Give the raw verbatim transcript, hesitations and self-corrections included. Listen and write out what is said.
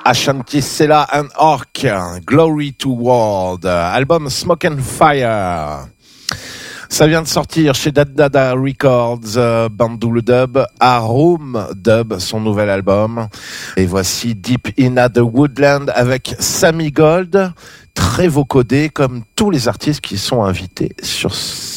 Ashanti Sela and Orc, Glory to World, album Smoke and Fire. Ça vient de sortir chez Dad Dada Records, euh, Bandoule Dub, Arum Dub, son nouvel album. Et voici Deep in the Woodland avec Sammy Gold, très vocodé comme tous les artistes qui sont invités sur